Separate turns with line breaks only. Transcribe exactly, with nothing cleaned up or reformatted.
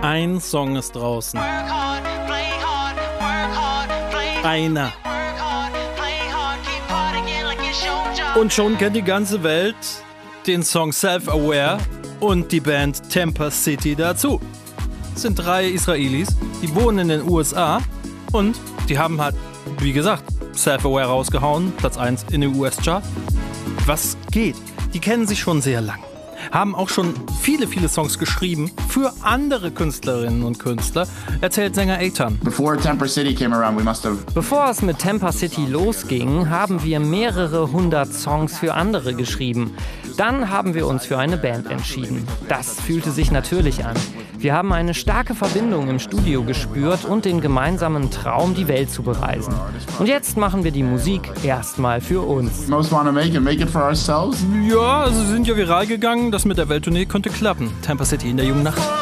Ein Song ist draußen. Einer. Und schon kennt die ganze Welt den Song Self-Aware und die Band Temper City dazu. Das sind drei Israelis, die wohnen in den U S A und die haben halt, wie gesagt, Self-Aware rausgehauen, Platz eins in den U S-Chart. Was geht? Die kennen sich schon sehr lang. Haben auch schon viele, viele Songs geschrieben für andere Künstlerinnen und Künstler, erzählt Sänger Eitan.
Before Temper City came around, we must have
Bevor es mit Temper City losging, haben wir mehrere hundert Songs für andere geschrieben. Dann haben wir uns für eine Band entschieden. Das fühlte sich natürlich an. Wir haben eine starke Verbindung im Studio gespürt und den gemeinsamen Traum, die Welt zu bereisen. Und jetzt machen wir die Musik erstmal für uns.
most want to make it, make it for ourselves.
Ja, also sie sind ja viral gegangen, das mit der Welttournee konnte klappen. Temper City in der jungen Nacht.